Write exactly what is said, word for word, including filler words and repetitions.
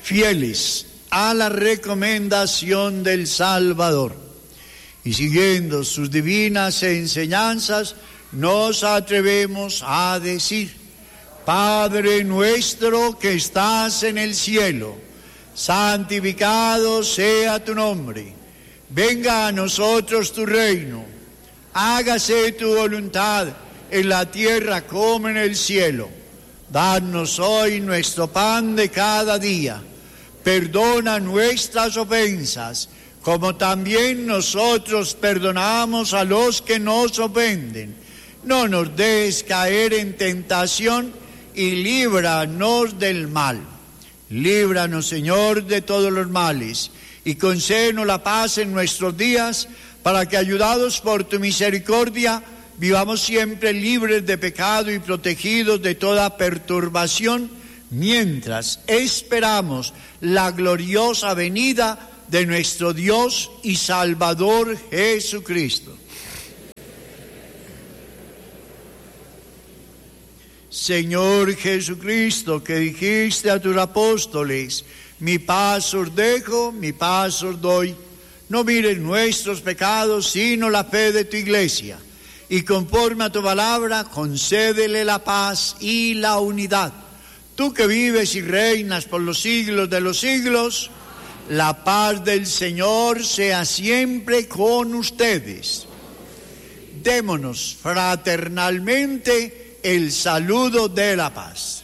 fieles a la recomendación del Salvador. Y siguiendo sus divinas enseñanzas, nos atrevemos a decir: Padre nuestro que estás en el cielo, santificado sea tu nombre. Venga a nosotros tu reino. Hágase tu voluntad en la tierra como en el cielo. Danos hoy nuestro pan de cada día. Perdona nuestras ofensas, como también nosotros perdonamos a los que nos ofenden. No nos dejes caer en tentación y líbranos del mal. Líbranos, Señor, de todos los males, y concédenos la paz en nuestros días, para que, ayudados por tu misericordia, vivamos siempre libres de pecado y protegidos de toda perturbación, mientras esperamos la gloriosa venida de nuestro Dios y Salvador Jesucristo. Señor Jesucristo, que dijiste a tus apóstoles: mi paz os dejo, mi paz os doy. No mires nuestros pecados, sino la fe de tu iglesia. Y conforme a tu palabra, concédele la paz y la unidad. Tú que vives y reinas por los siglos de los siglos, la paz del Señor sea siempre con ustedes. Démonos fraternalmente el saludo de la paz.